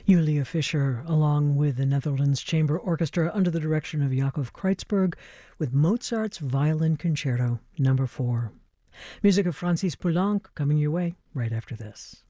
Julia Fischer, along with the Netherlands Chamber Orchestra under the direction of Jacob Kreutzberg, with Mozart's Violin Concerto No. 4. Music of Francis Poulenc coming your way right after this.